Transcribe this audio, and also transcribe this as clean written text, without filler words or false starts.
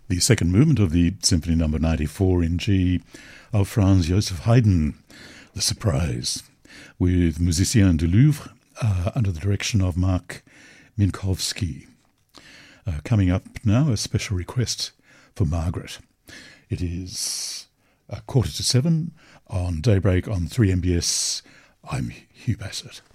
the second movement of the Symphony No. 94 in G of Franz Joseph Haydn, The Surprise, with Musiciens du Louvre under the direction of Mark Minkowski. Coming up now, a special request for Margaret. It is 7:15 on Daybreak on 3MBS. I'm Hugh Bassett.